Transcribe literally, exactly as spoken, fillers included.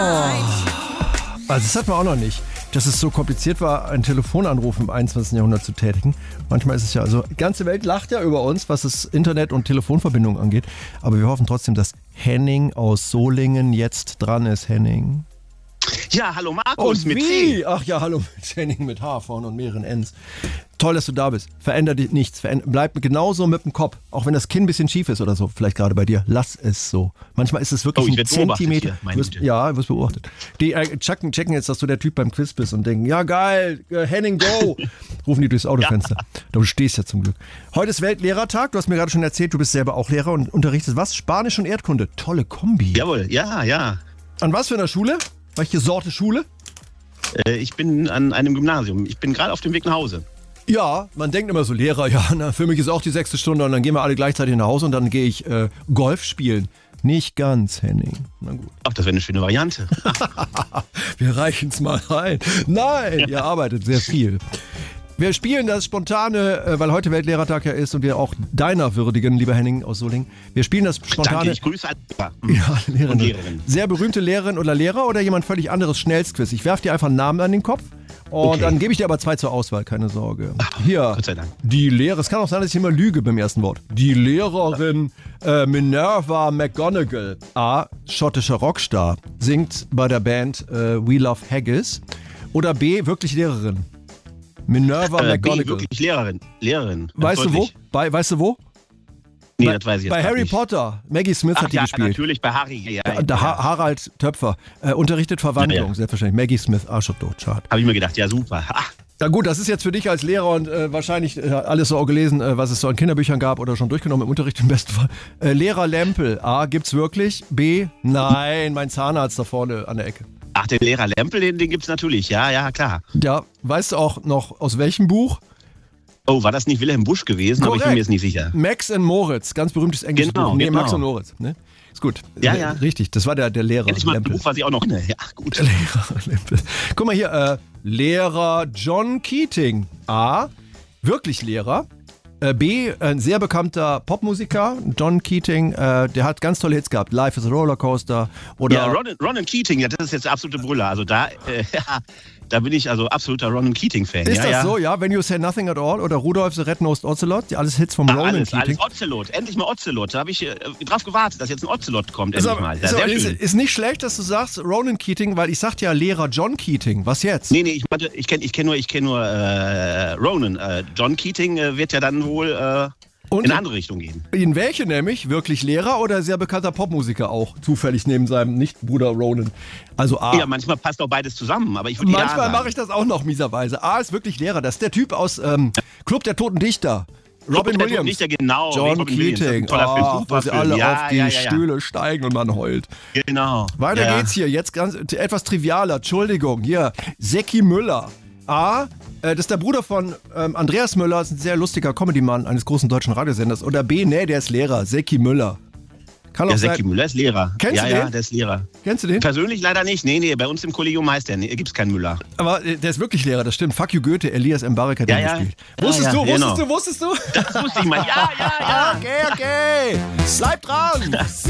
Also das hatten wir auch noch nicht, dass es so kompliziert war, einen Telefonanruf im einundzwanzigsten Jahrhundert zu tätigen. Manchmal ist es ja, also die ganze Welt lacht ja über uns, was das Internet und Telefonverbindungen angeht. Aber wir hoffen trotzdem, dass Henning aus Solingen jetzt dran ist. Henning. Ja, hallo Markus und mit wie? C. Ach ja, hallo mit Henning mit H vorne und mehreren Ns. Toll, dass du da bist. Veränder dich nichts. Veränder, bleib genauso mit dem Kopf. Auch wenn das Kinn ein bisschen schief ist oder so. Vielleicht gerade bei dir. Lass es so. Manchmal ist es wirklich oh, ich ein Zentimeter. Hier, wirst, ja, du wirst beobachtet. Die äh, checken, checken jetzt, dass du der Typ beim Quiz bist und denken, ja geil, äh, Henning, go. Rufen die durchs Autofenster. Ja. Du stehst ja zum Glück. Heute ist Weltlehrertag. Du hast mir gerade schon erzählt, du bist selber auch Lehrer und unterrichtest was? Spanisch und Erdkunde. Tolle Kombi. Jawohl, ja, ja. An was für einer Schule? Welche Sorte Schule? Äh, ich bin an einem Gymnasium. Ich bin gerade auf dem Weg nach Hause. Ja, man denkt immer so, Lehrer, ja, na, für mich ist auch die sechste Stunde und dann gehen wir alle gleichzeitig nach Hause und dann gehe ich äh, Golf spielen. Nicht ganz, Henning. Na gut. Ach, das wäre eine schöne Variante. Wir reichen es mal rein. Nein, ihr arbeitet sehr viel. Wir spielen das spontane, äh, weil heute Weltlehrertag ja ist und wir auch deiner würdigen, lieber Henning aus Solingen. Wir spielen das spontane... Danke, ich grüße alle Lehrer ja, Lehrerin. und Lehrerinnen. Sehr berühmte Lehrerin oder Lehrer oder jemand völlig anderes Schnellstquiz. Ich werfe dir einfach einen Namen an den Kopf. Und okay. Dann gebe ich dir aber zwei zur Auswahl, keine Sorge. Ach, hier, Gott sei Dank. Die Lehrerin, es kann auch sein, dass ich immer lüge beim ersten Wort. Die Lehrerin äh, Minerva McGonagall, A, schottischer Rockstar, singt bei der Band äh, We Love Haggis. Oder B, wirklich Lehrerin. Minerva äh, McGonagall. B, wirklich Lehrerin. Lehrerin. Weißt du wo? Bei, weißt du wo? Nee, bei, das weiß ich jetzt Bei Harry nicht. Potter. Maggie Smith Ach, hat die ja, gespielt. natürlich bei Harry. Ja, ja, der ha- Harald Töpfer. Äh, unterrichtet Verwandlung, ja, ja. Selbstverständlich. Maggie Smith, Arschloch, schade. Habe ich mir gedacht, ja super. Ach. Na gut, das ist jetzt für dich als Lehrer und äh, wahrscheinlich äh, alles so auch gelesen, äh, was es so an Kinderbüchern gab oder schon durchgenommen im Unterricht im besten Fall. Äh, Lehrer Lempel. A, gibt's wirklich? B, nein, mein Zahnarzt da vorne an der Ecke. Ach, den Lehrer Lempel, den, den gibt's natürlich. Ja, ja, klar. Ja, weißt du auch noch aus welchem Buch? Oh, war das nicht Wilhelm Busch gewesen? Aber ich bin mir jetzt nicht sicher. Max and Moritz, ganz berühmtes englisches genau, Buch. Nee, genau. Max und Moritz, ne? Ist gut. Ja, ja. Richtig, das war der, der Lehrer. Endlich mal ein Lempel. Buch, was ich auch noch kenne. Ja, gut. Lehrer Lempel. Guck mal hier, äh, Lehrer John Keating. A, wirklich Lehrer. Äh, B, ein sehr bekannter Popmusiker, John Keating, äh, der hat ganz tolle Hits gehabt. Life is a Rollercoaster oder... Ja, Ronan, Ronan Keating, ja, das ist jetzt der absolute Brüller. Also da, äh, da bin ich also absoluter Ronan Keating-Fan. Ist ja, das ja. so, ja? When You Say Nothing at All oder Rudolph the Red-Nosed Ocelot, die alles Hits vom Ach, Ronan alles, Keating. alles Ocelot, endlich mal Ocelot. Da habe ich äh, drauf gewartet, dass jetzt ein Ocelot kommt, Ist, endlich aber, mal. Ja, ist, sehr aber, ist, schön. ist nicht schlecht, dass du sagst Ronan Keating, weil ich sagte ja Lehrer John Keating. Was jetzt? Nee, nee, ich meinte, ich kenne ich kenn nur, ich kenn nur äh, Ronan. Äh, John Keating äh, wird ja dann wohl... Äh, Und in eine andere Richtung gehen. In welche nämlich? Wirklich Lehrer oder sehr bekannter Popmusiker auch? Zufällig neben seinem Nicht-Bruder Ronan. Also A. Ja, manchmal passt auch beides zusammen, aber ich würde Manchmal mache ich das auch noch mieserweise. A ist wirklich Lehrer. Das ist der Typ aus ähm, Club der Toten Dichter. Robin Club Williams. Dichter, genau. John Robin Keating. Ah, wo sie alle ja, auf die ja, ja, ja. Stühle steigen und man heult. Genau. Weiter ja. geht's hier. Jetzt ganz etwas trivialer. Entschuldigung. Hier. Secki Müller. A. Äh, das ist der Bruder von ähm, Andreas Müller, ist ein sehr lustiger Comedy-Mann eines großen deutschen Radiosenders. Oder B, nee, der ist Lehrer, Secki Müller. Kann Ja, auch Secki sein. Müller ist Lehrer. Kennst ja, du den? Ja, der ist Lehrer. Kennst du den? Persönlich leider nicht. Nee, nee, bei uns im Kollegium heißt der. Nee, gibt's keinen Müller. Aber äh, der ist wirklich Lehrer, das stimmt. Fuck you Goethe, Elias Mbarek hat Ja, den ja. gespielt. Ja, Wusstest ja, du, wusstest genau. du, wusstest du? Das wusste ich mal. Ja, ja, ja. Okay, okay. Bleib dran.